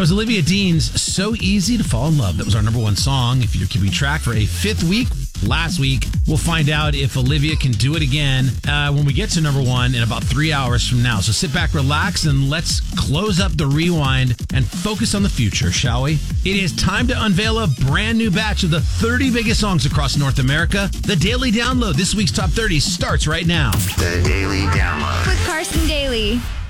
was Olivia Dean's So Easy to Fall in Love. That was our number one song. If you're keeping track, for a fifth week, last week, we'll find out if Olivia can do it again when we get to number one in about 3 hours from now. So sit back, relax, and let's close up the rewind and focus on the future, shall we? It is time to unveil a brand new batch of the 30 biggest songs across North America. The Daily Download. This week's Top 30 starts right now. The Daily Download with Carson Daly.